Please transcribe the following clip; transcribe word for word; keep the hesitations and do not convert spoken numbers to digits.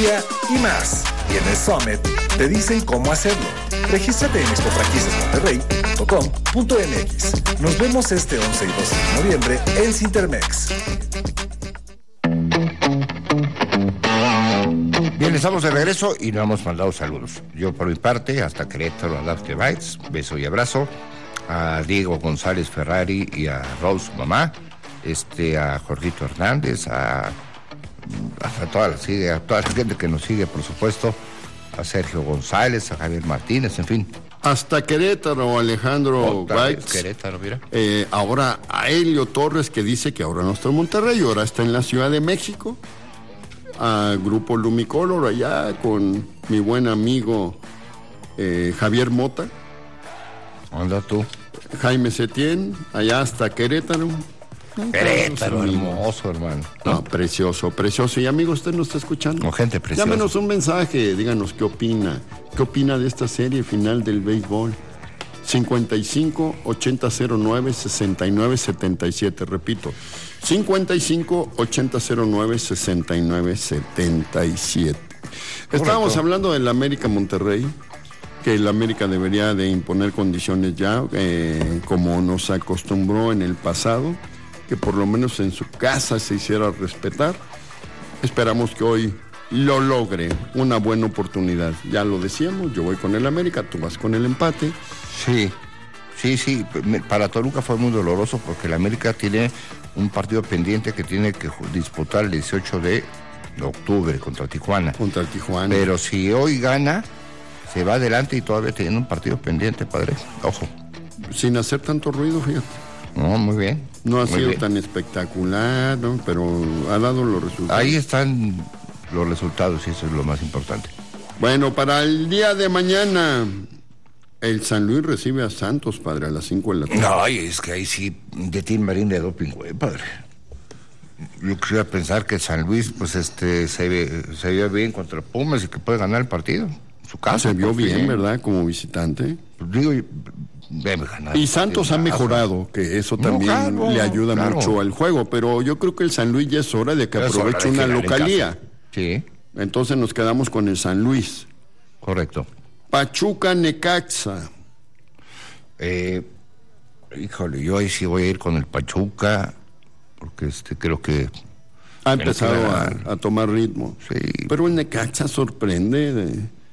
tecnología y más. Y en el Summit te dicen cómo hacerlo. Regístrate en expo franquicias monterrey punto com punto m x. Nos vemos este once y doce de noviembre en Cintermex. Bien, estamos de regreso y nos hemos mandado saludos. Yo por mi parte, hasta Querétaro, a Dafne Bites, beso y abrazo. A Diego González Ferrari y a Rose Mamá, este, a Jorgito Hernández, a, a, toda la, sigue, a toda la gente que nos sigue, por supuesto, a Sergio González, a Javier Martínez, en fin. Hasta Querétaro, Alejandro Bites. Querétaro, mira. Eh, ahora a Helio Torres, que dice que ahora no está en Monterrey, ahora está en la Ciudad de México. A Grupo Lumicolor, allá con mi buen amigo eh, Javier Mota. Anda tú. Jaime Setién, allá hasta Querétaro. Querétaro, hermoso, hermano. No, no, precioso, precioso. Y amigo, usted nos está escuchando. No, gente preciosa. Llámenos un mensaje, díganos qué opina. ¿Qué opina de esta serie final del béisbol? cincuenta y cinco, ochenta cero nueve, sesenta y nueve setenta y siete. Repito, cincuenta y cinco, ochenta cero nueve, sesenta y nueve setenta y siete. Estábamos hablando del América Monterrey, que el América debería de imponer condiciones ya, eh, como nos acostumbró en el pasado, que por lo menos en su casa se hiciera respetar. Esperamos que hoy lo logre, una buena oportunidad. Ya lo decíamos, yo voy con el América, tú vas con el empate. Sí, sí, sí, para Toluca fue muy doloroso porque el América tiene un partido pendiente que tiene que disputar el dieciocho de octubre contra Tijuana. Contra Tijuana. Pero si hoy gana, se va adelante y todavía tiene un partido pendiente, padre. Ojo. Sin hacer tanto ruido, fíjate. No, muy bien. No ha muy sido bien. tan espectacular, ¿no? Pero ha dado los resultados. Ahí están los resultados y eso es lo más importante. Bueno, para el día de mañana, el San Luis recibe a Santos, padre, a las cinco de la tarde. No, es que ahí sí, de Tim Marín de doping, güey, padre. Yo quería pensar que San Luis, pues, este, se ve, se vio bien contra Pumas y que puede ganar el partido. Su casa. Se vio pues, bien, ¿verdad? Como visitante. Pues digo, debe ganar. Y Santos ha mejorado, que eso también no, claro, le ayuda claro. mucho al juego. Pero yo creo que el San Luis ya es hora de que Es aproveche hora de una que gane en localía. casa. Sí. Entonces nos quedamos con el San Luis. Correcto. Pachuca Necaxa. Eh, híjole, yo ahí sí voy a ir con el Pachuca, porque este creo que Ha empezado que a, a tomar ritmo. Sí. Pero el Necaxa sorprende. De...